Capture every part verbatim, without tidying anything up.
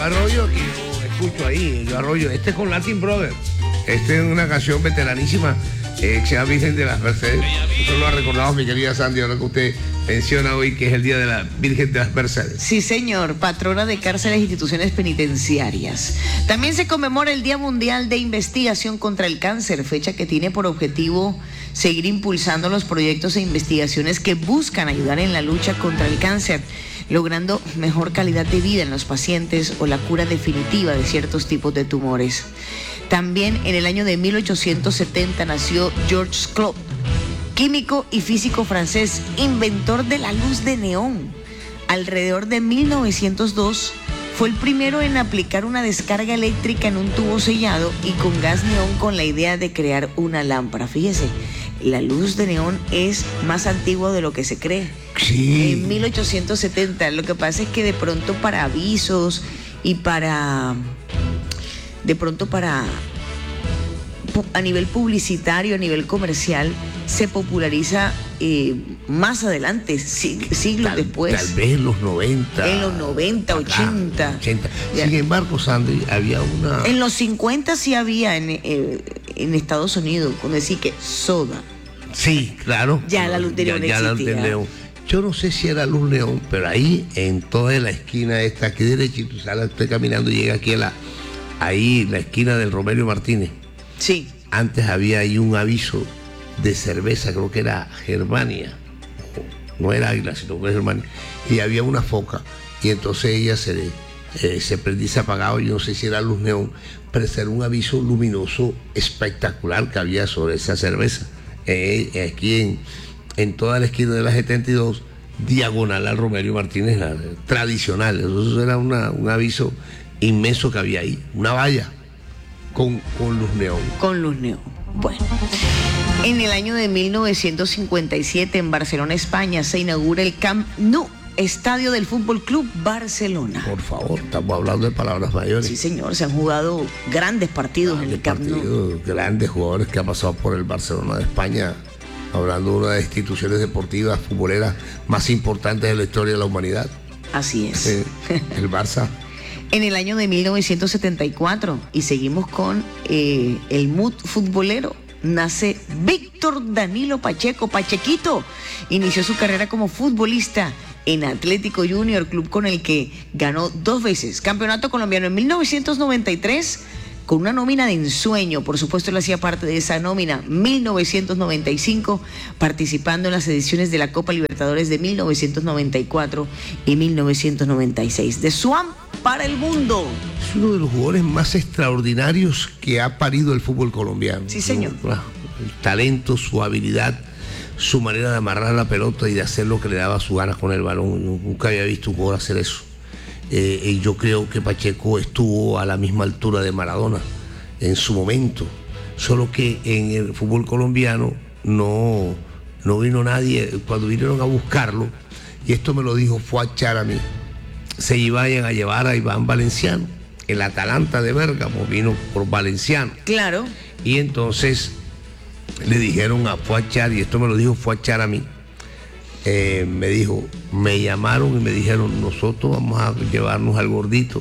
Yo Arroyo, que yo escucho ahí, yo Arroyo, este es con Latin Brothers. Esta es una canción veteranísima, eh, que se llama Virgen de las Mercedes. Eso lo ha recordado mi querida Sandy, ahora que usted menciona hoy que es el Día de la Virgen de las Mercedes. Sí, señor, patrona de cárceles e instituciones penitenciarias. También se conmemora el Día Mundial de Investigación contra el Cáncer, fecha que tiene por objetivo seguir impulsando los proyectos e investigaciones que buscan ayudar en la lucha contra el cáncer, logrando mejor calidad de vida en los pacientes o la cura definitiva de ciertos tipos de tumores. También en el año de mil ochocientos setenta nació Georges Cloud, químico y físico francés, inventor de la luz de neón. Alrededor de mil novecientos dos fue el primero en aplicar una descarga eléctrica en un tubo sellado y con gas neón con la idea de crear una lámpara. Fíjese, la luz de neón es más antigua de lo que se cree. Sí. En mil ochocientos setenta, lo que pasa es que de pronto para avisos y para... de pronto para... a nivel publicitario, a nivel comercial, se populariza eh, más adelante, sig siglos tal, después. Tal vez en los noventa. En los noventa, ochenta. ochenta. Sin embargo, Sandy, había una... En los cincuenta sí había en, eh, en Estados Unidos, con decir que soda. Sí, claro. Ya la luz de neón ya, ya la luz de neón. Yo no sé si era luz neón, pero ahí, en toda la esquina esta, aquí derechito, sale usted caminando y llega aquí a la... ahí, la esquina del Romelio Martínez. Sí. Antes había ahí un aviso de cerveza, creo que era Germania, no era Águila, sino que era Germania, y había una foca, y entonces ella se, eh, se prendía y se apagaba, yo no sé si era luz neón, pero era un aviso luminoso espectacular que había sobre esa cerveza, eh, aquí en, en toda la esquina de la setenta y dos, diagonal al Romelio Martínez, la, tradicional, eso era una, un aviso inmenso que había ahí, una valla. Con, con luz neón. Con luz neón. Bueno, en el año de mil novecientos cincuenta y siete en Barcelona, España, se inaugura el Camp Nou, estadio del Fútbol Club Barcelona. Por favor, estamos hablando de palabras mayores. Sí, señor, se han jugado grandes partidos grandes en el Camp Nou. Grandes jugadores que han pasado por el Barcelona de España, hablando de una de las instituciones deportivas, futboleras más importantes de la historia de la humanidad. Así es. Eh, el Barça. En el año de mil novecientos setenta y cuatro, y seguimos con eh, el mood futbolero, nace Víctor Danilo Pacheco, Pachequito. Inició su carrera como futbolista en Atlético Junior, club con el que ganó dos veces campeonato colombiano en mil novecientos noventa y tres, con una nómina de ensueño. Por supuesto, él hacía parte de esa nómina. Mil novecientos noventa y cinco, participando en las ediciones de la Copa Libertadores de mil novecientos noventa y cuatro y mil novecientos noventa y seis. De Swan para el mundo. Es uno de los jugadores más extraordinarios que ha parido el fútbol colombiano. Sí, señor. El talento, su habilidad, su manera de amarrar la pelota y de hacer lo que le daba su ganas con el balón. Nunca había visto un jugador hacer eso. Eh, y yo creo que Pacheco estuvo a la misma altura de Maradona en su momento, solo que en el fútbol colombiano no, no vino nadie. Cuando vinieron a buscarlo, y esto me lo dijo Fuachar a mí, se iban a llevar a Iván Valenciano, el Atalanta de Bérgamo vino por Valenciano. Claro. Y entonces le dijeron a Fuachar, y esto me lo dijo Fuachar a mí, Eh, me dijo, me llamaron y me dijeron, nosotros vamos a llevarnos al gordito,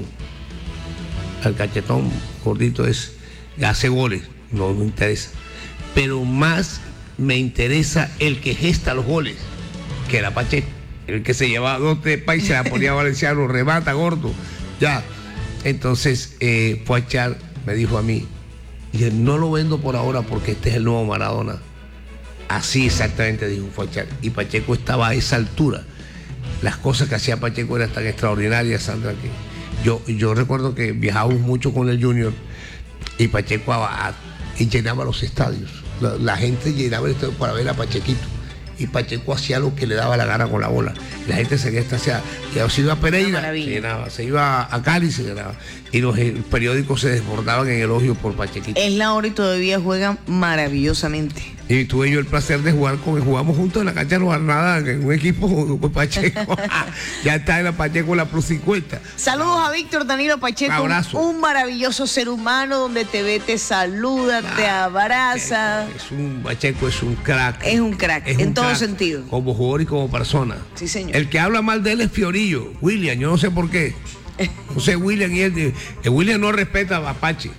al cachetón, gordito es, hace goles, no me interesa, pero más me interesa el que gesta los goles, que era Pacheco, el que se llevaba dos trepas y se la ponía a Valenciano, remata gordo, ya. Entonces eh, Fuachar me dijo a mí, y no lo vendo por ahora porque este es el nuevo Maradona. Así exactamente dijo Fuachar. Y Pacheco estaba a esa altura. Las cosas que hacía Pacheco eran tan extraordinarias, Sandra, que yo, yo recuerdo que viajábamos mucho con el Junior y Pacheco a, a, y llenaba los estadios. La, la gente llenaba el estadio para ver a Pachequito. Y Pacheco hacía lo que le daba la gana con la bola. La gente se quedaba hacia, se iba a Pereira, se llenaba, se iba a Cali, se llenaba. Y los eh, periódicos se desbordaban en elogio por Pachequito. Es la hora y todavía juegan maravillosamente. Y tuve yo el placer de jugar con él. Jugamos juntos en la cancha de los Arnadas, en un equipo con Pacheco. Ya está en la Pacheco la Plus cincuenta. Saludos a Víctor Danilo Pacheco. Un abrazo. Un maravilloso ser humano donde te ve, te saluda, ah, te abraza. Es un Pacheco, es un crack. Es un crack, es en un todo crack, sentido. Como jugador y como persona. Sí, señor. El que habla mal de él es Fiorillo, William, yo no sé por qué. Entonces William y él, eh, William no respeta a Apache.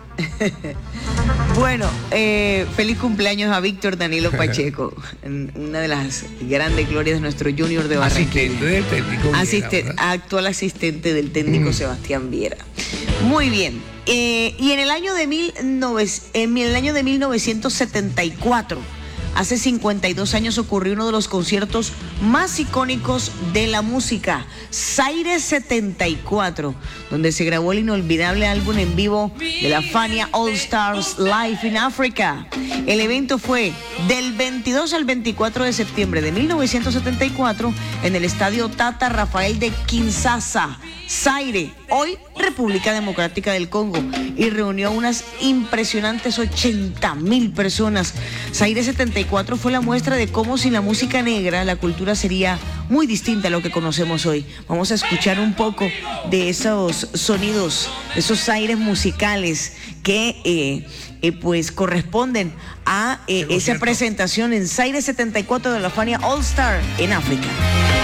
Bueno, eh, feliz cumpleaños a Víctor Danilo Pacheco, una de las grandes glorias de nuestro Junior de Barranquilla. Asistente del técnico Asiste, Viera, actual asistente del técnico mm. Sebastián Viera. Muy bien. Eh, y en el año de mil nove, en el año de mil novecientos setenta y cuatro, hace cincuenta y dos años, ocurrió uno de los conciertos más icónicos de la música, Zaire setenta y cuatro, donde se grabó el inolvidable álbum en vivo de la Fania All Stars Live in Africa. El evento fue del veintidós al veinticuatro de septiembre de mil novecientos setenta y cuatro en el estadio Tata Rafael de Kinshasa, Zaire, hoy República Democrática del Congo, y reunió a unas impresionantes ochenta mil personas. Zaire setenta y cuatro fue la muestra de cómo sin la música negra la cultura sería muy distinta a lo que conocemos hoy. Vamos a escuchar un poco de esos sonidos, de esos aires musicales que eh, eh, pues corresponden a eh, esa presentación en Zaire setenta y cuatro de la Fania All Star en África.